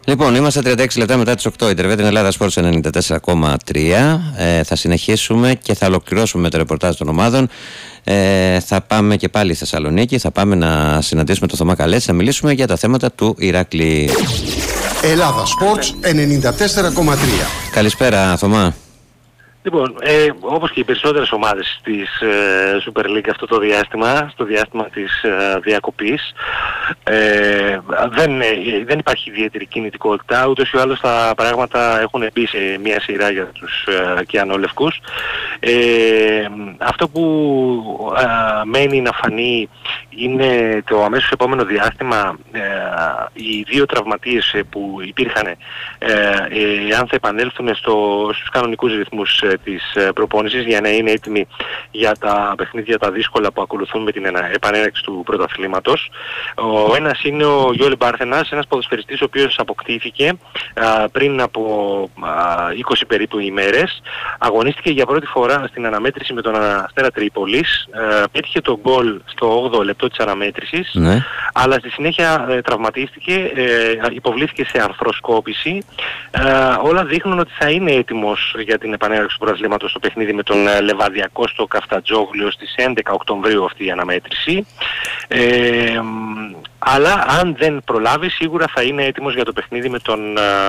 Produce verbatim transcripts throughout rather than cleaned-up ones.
Λοιπόν, είμαστε τριάντα έξι λεπτά μετά τις οκτώ. Η Τερβέτ Ελλάδα Sports ενενήντα τέσσερα κόμμα τρία. Ε, θα συνεχίσουμε και θα ολοκληρώσουμε με το ρεπορτάζ των ομάδων. Ε, θα πάμε και πάλι στη Θεσσαλονίκη. Θα πάμε να συναντήσουμε τον Θωμά Καλέση. Θα μιλήσουμε για τα θέματα του Ηράκλη. Ελλάδα Sports ενενήντα τέσσερα κόμμα τρία. Καλησπέρα, Θωμά. Λοιπόν, ε, όπως και οι περισσότερες ομάδες της ε, Super League αυτό το διάστημα, στο διάστημα της ε, διακοπής, ε, δεν, ε, δεν υπάρχει ιδιαίτερη κινητικότητα, ούτως ή άλλως τα πράγματα έχουν μπει σε μια σειρά για τους ε, κιανόλευκους. Ε, αυτό που ε, μένει να φανεί είναι το αμέσως επόμενο διάστημα ε, οι δύο τραυματίες που υπήρχαν, ε, ε, αν θα επανέλθουν στο, στους κανονικούς ρυθμούς της προπόνησης για να είναι έτοιμοι για τα παιχνίδια τα δύσκολα που ακολουθούν με την επανέναρξη του πρωταθλήματος. Ο ένας είναι ο Γιώλη Μπάρθενας, ένας ποδοσφαιριστής ο οποίος αποκτήθηκε α, πριν από α, είκοσι περίπου ημέρες. Αγωνίστηκε για πρώτη φορά στην αναμέτρηση με τον Αστέρα Τρίπολης. Α, πέτυχε τον γκολ στο όγδοο λεπτό της αναμέτρησης, ναι. Αλλά στη συνέχεια ε, τραυματίστηκε, ε, υποβλήθηκε σε αρθροσκόπηση. Ε, όλα δείχνουν ότι θα είναι έτοιμος για την επανέναρξη του πρωταθλήματος στο παιχνίδι με τον Λεβαδιακό στο Καφτατζόγλιο στις έντεκα Οκτωβρίου αυτή η αναμέτρηση. Ε, αλλά αν δεν προλάβει σίγουρα θα είναι έτοιμος για το παιχνίδι με τον,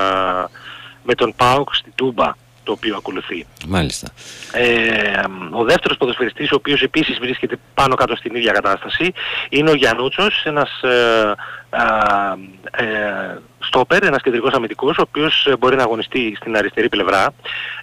με τον ΠΑΟΚ στη Τούμπα, το οποίο ακολουθεί. Μάλιστα. Ε, ο δεύτερος ποδοσφαιριστής, ο οποίος επίσης βρίσκεται πάνω κάτω στην ίδια κατάσταση, είναι ο Γιαννούτσος, ένας ε, ε, ε, στόπερ, ένας κεντρικός αμυντικός, ο οποίος μπορεί να αγωνιστεί στην αριστερή πλευρά.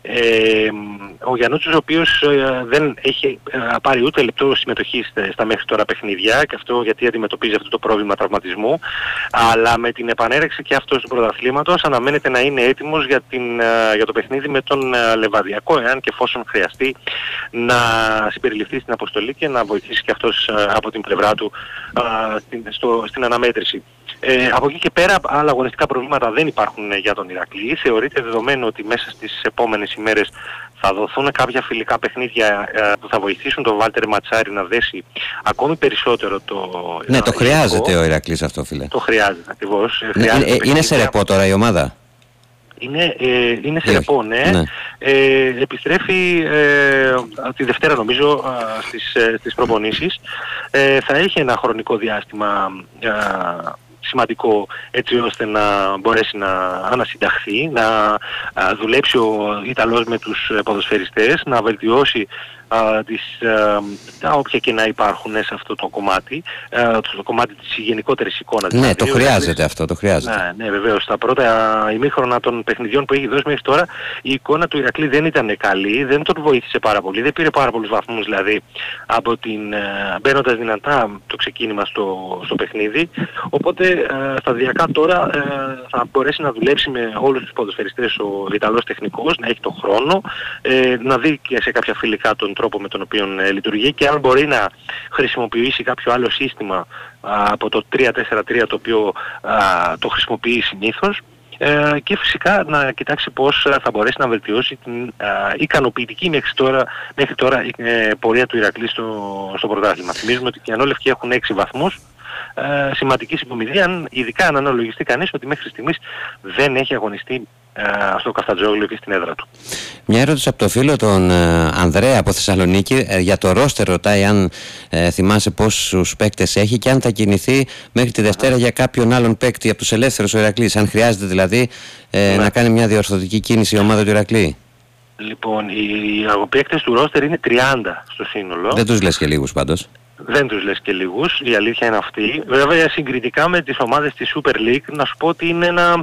Ε, ο Γιαννούτσος, ο οποίος ε, δεν έχει ε, πάρει ούτε λεπτό συμμετοχή στα, στα μέχρι τώρα παιχνίδια, και αυτό γιατί αντιμετωπίζει αυτό το πρόβλημα τραυματισμού, αλλά με την επανέρεξη και αυτός του πρωταθλήματος αναμένεται να είναι έτοιμος για, την, ε, για το παιχνίδι με τον ε, Λεβαδιακό, εάν και εφόσον χρειαστεί να συμπεριληφθεί στην αποστολή και να βοηθήσει και αυτός ε, από την πλευρά του ε, στην, στο, στην αναμέτρηση. Ε, από εκεί και πέρα άλλα αγωνιστικά προβλήματα δεν υπάρχουν για τον Ηρακλή. Θεωρείται δεδομένο ότι μέσα στις επόμενες ημέρες θα δοθούν κάποια φιλικά παιχνίδια ε, που θα βοηθήσουν τον Βάλτερ Ματσάρη να δέσει ακόμη περισσότερο το... Ναι, ε, το χρειάζεται ο Ηρακλής αυτό, φίλε. Το χρειάζεται ακριβώς. Ναι, χρειάζεται ε, είναι σε ρεπό τώρα η ομάδα. Είναι, ε, είναι σε ρεπό, ναι. ναι. Ε, επιστρέφει ε, τη Δευτέρα νομίζω ε, στις, ε, στις προπονήσεις. Ε, θα έχει ένα χρονικό διάστημα ε, σημαντικό έτσι ώστε να μπορέσει να ανασυνταχθεί, να α, δουλέψει ο Ιταλός με τους ποδοσφαιριστές, να βελτιώσει α, τις, α, τα όποια και να υπάρχουν σε αυτό το κομμάτι, α, το κομμάτι της γενικότερης εικόνας. Ναι, δηλαδή, το χρειάζεται αυτό, το χρειάζεται. Ναι, ναι, βεβαίως. Στα πρώτα ημίχρονα των παιχνιδιών που έχει δώσει μέχρι τώρα, η εικόνα του Ηρακλή δεν ήταν καλή, δεν τον βοήθησε πάρα πολύ, δεν πήρε πάρα πολλούς βαθμούς δηλαδή από την, μπαίνοντας δυνατά το ξεκίνημα στο, στο παιχνίδι. Οπότε ε, σταδιακά τώρα ε, θα μπορέσει να δουλέψει με όλους τους ποδοσφαιριστές ο Ιταλός τεχνικός, να έχει τον χρόνο, ε, να δει και σε κάποια φιλικά τον τρόπο με τον οποίο ε, λειτουργεί, και αν μπορεί να χρησιμοποιήσει κάποιο άλλο σύστημα α, από το τρία τέσσερα τρία το οποίο α, το χρησιμοποιεί συνήθως, ε, και φυσικά να κοιτάξει πώς θα μπορέσει να βελτιώσει την α, ικανοποιητική μέχρι τώρα, μέχρι τώρα ε, πορεία του Ηρακλή στο, στο πρωτάθλημα. Θυμίζουμε ότι οι κιανόλευκοι έχουν έξι βαθμούς. Ε, σημαντική συμπομιδία, αν, ειδικά αν αναλογιστεί κανείς ότι μέχρι στιγμής δεν έχει αγωνιστεί ε, στο Καφτατζόγλιο και στην έδρα του. Μια ερώτηση από το φίλο τον ε, Ανδρέα από Θεσσαλονίκη, ε, για το ρόστερ ρωτάει αν ε, θυμάσαι πόσους παίκτες έχει και αν θα κινηθεί μέχρι τη Δευτέρα για κάποιον άλλον παίκτη από τους ελεύθερους ο Ηρακλής, αν χρειάζεται δηλαδή ε, να κάνει μια διορθωτική κίνηση η ομάδα του Ηρακλή. Λοιπόν, οι παίκτες του ρόστερ είναι τριάντα στο σύνολο. Δεν τους λες και λίγους πάντως. Δεν τους λες και λίγους, η αλήθεια είναι αυτή. Βέβαια συγκριτικά με τις ομάδες της Super League, να σου πω ότι είναι ένα...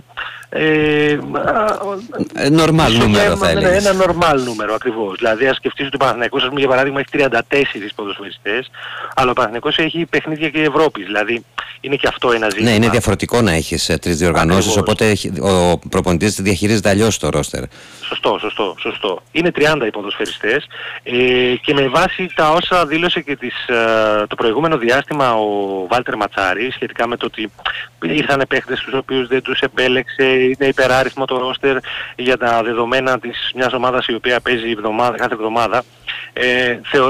Ε, νορμάλ νούμερο θα έλεγες. Ένα νορμάλ νούμερο ακριβώς. Δηλαδή ας σκεφτείς ότι ο Παναθηναϊκός, ας πούμε, για παράδειγμα έχει τριάντα τέσσερις ποδοσφαιριστές, αλλά ο Παναθηναϊκός έχει παιχνίδια και Ευρώπης. Δηλαδή είναι και αυτό ένα ζήτημα. Ναι, είναι διαφορετικό να έχεις τρεις διοργανώσεις, οπότε ο προπονητής διαχειρίζεται αλλιώς το ρόστερ. Σωστό, σωστό, σωστό. Είναι τριάντα οι ποδοσφαιριστές ε, και με βάση τα όσα δήλωσε και τις, ε, το προηγούμενο διάστημα ο Βάλτερ Ματσάρη σχετικά με το ότι ήρθαν παίχτες τους οποίους δεν τους επέλεξε, είναι υπεράριθμο το ρόστερ για τα δεδομένα της μιας ομάδας η οποία παίζει εβδομάδα, κάθε εβδομάδα, ε, θεωρώ